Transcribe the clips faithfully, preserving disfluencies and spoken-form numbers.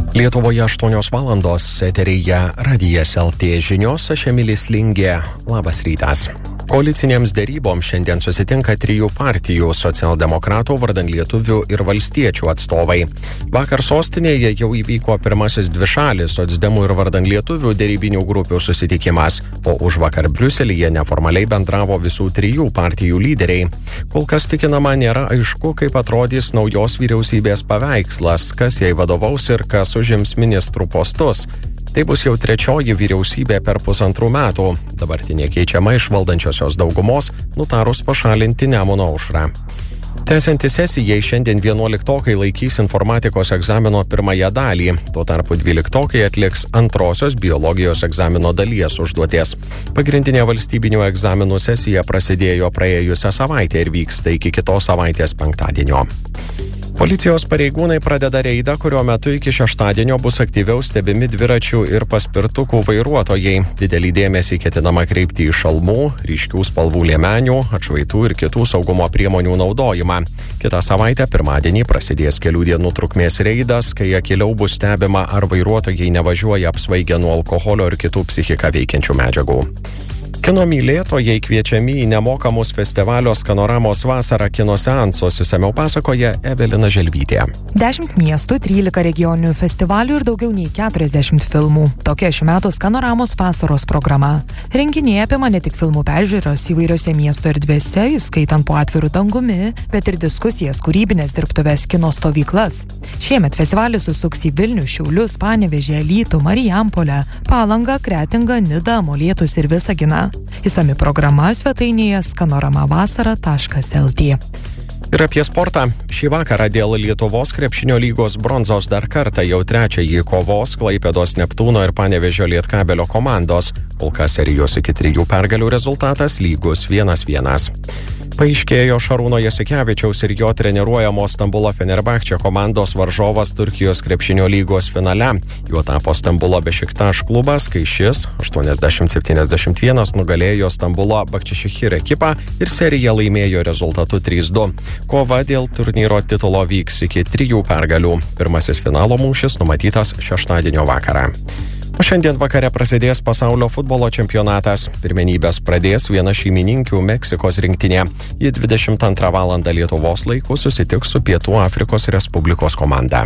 Lietuvoje aštuonios valandos, eteryje Radijas L T žinios, aš Emilis Lingė. Labas rytas. Koalicinėms deryboms šiandien susitinka trijų partijų – socialdemokratų, vardan lietuvių ir valstiečių atstovai. Vakar sostinėje jau įvyko pirmasis dvišalis socdemų ir vardan lietuvių derybinių grupių susitikimas, o užvakar Briuselyje neformaliai bendravo visų trijų partijų lyderiai. Kol kas tikinama nėra aišku, kaip atrodys naujos vyriausybės paveikslas, kas jai vadovaus ir kas užims ministrų postus. Tai bus jau trečioji vyriausybė per pusantrų metų. Dabartinė keičiama iš valdančiosios daugumos, nutarus pašalinti Nemuno aušrą. Tęsiantis sesijai šiandien vienuoliktokai laikys informatikos egzamino pirmąją dalį. Tuo tarpu dvyliktokai atliks antrosios biologijos egzamino dalies užduoties. Pagrindinė valstybinių egzaminų sesija prasidėjo praėjusią savaitę ir vyksta iki kitos savaitės penktadienio. Policijos pareigūnai pradeda reidą, kurio metu iki šeštadienio bus aktyviau stebimi dviračių ir paspirtukų vairuotojai. Didelį dėmesį ketinama kreipti į šalmų, ryškių spalvų liemenių, atšvaitų ir kitų saugumo priemonių naudojimą. Kitą savaitę pirmadienį prasidės kelių dienų trukmės reidas, kai akiliau bus stebima, ar vairuotojai nevažiuoja apsvaigę nuo alkoholio ir kitų psichiką veikiančių medžiagų. Kino mylėtojai kviečiami į nemokamus festivalio Skanoramos vasarą kino seansus, išsamiau pasakoja Evelina Želvytė. Dešimt miestų, trylika regioninių festivalių ir daugiau nei keturiasdešimt filmų. Tokia šių metų Skanoramos vasaros programa. Renginiai apima ne tik filmų peržiūras įvairiose miesto erdvėse, įskaitant po atvirų dangumi, bet ir diskusijas, kūrybinės dirbtuves, kino stovyklas. Šiemet festivalis susuks į Vilnių, Šiaulius, Panevėžį, Alytų, Marijampolę, Palangą, Kretingą, Nidą, Molėtus ir Visaginą. Įsami programa svetainėje skanoramavasara taškas el tė. Ir apie sportą. Šį vakarą dėl Lietuvos krepšinio lygos bronzos dar kartą jau trečiąjį kovos Klaipėdos Neptūno ir Panevėžio Lietkabelio komandos. Kol kas serijos iki trijų pergalių rezultatas lygus vienas vienas. Paaiškėjo Šarūno Jasikevičiaus ir jo treniruojamo Stambulo Fenerbahče komandos varžovas Turkijos krepšinio lygos finale. Juo tapo Stambulo Bešiktaš klubas, kai šis aštuoniasdešimt septyniasdešimt vienas nugalėjo Stambulo Bakčešihir ekipą ir seriją laimėjo rezultatu trys du. Kova dėl turnyro titulo vyks iki trijų pergalių. Pirmasis finalo mūšis numatytas šeštadienio vakarą. O šiandien vakare prasidės pasaulio futbolo čempionatas. Pirmenybės pradės viena šeimininkių Meksikos rinktinė. Ji dvidešimt antrą valandą Lietuvos laiku susitiks su Pietų Afrikos Respublikos komanda.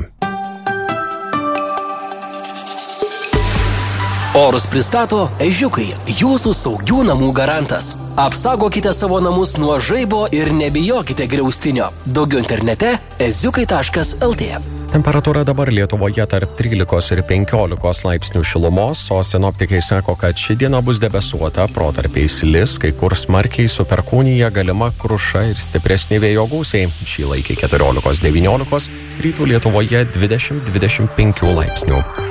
Orus pristato Ežiukai, jūsų saugių namų garantas. Apsaugokite savo namus nuo žaibo ir nebijokite griaustinio. Daugiau internete eziukai taškas el tė. Temperatūra dabar Lietuvoje tarp trylikos ir penkiolikos laipsnių šilumos, o sinoptikai sako, kad ši diena bus debesuota, protarpiais lis, kai kur smarkiai su perkūnija galima kruša ir stipresni vėjo gūsiai. Šį laikį keturiolikos devyniolikos, rytų Lietuvoje dvidešimt dvidešimt penki laipsnių.